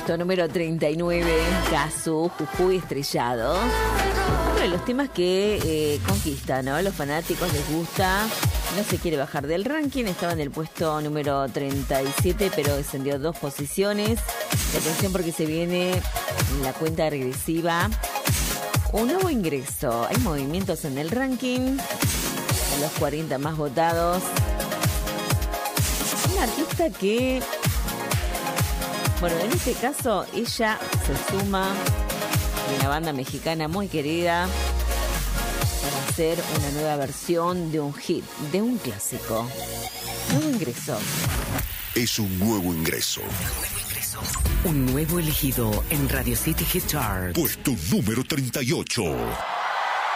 puesto número 39, Cazzu, Jujuy Estrellado. Uno de los temas que conquista, ¿no? Los fanáticos les gusta. No se quiere bajar del ranking. Estaba en el puesto número 37, pero descendió 2 posiciones. Y atención porque se viene la cuenta regresiva. Un nuevo ingreso. Hay movimientos en el ranking. En los 40 más votados. Una artista que... Bueno, en este caso, ella se suma a una banda mexicana muy querida para hacer una nueva versión de un hit, de un clásico. Nuevo ingreso. Es un nuevo ingreso. Un nuevo elegido en Radio City Hit Chart. Puesto número 38.